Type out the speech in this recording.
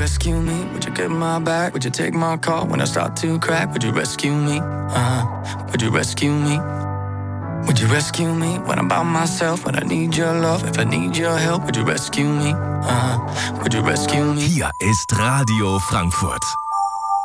rescue me? Would you get my back? Would you take my call when I start to crack? Would you rescue me? Would you rescue me? Would you rescue me when I'm by myself? When I need your love, if I need your help, would you rescue me? Would you rescue me? Hier ist Radio Frankfurt.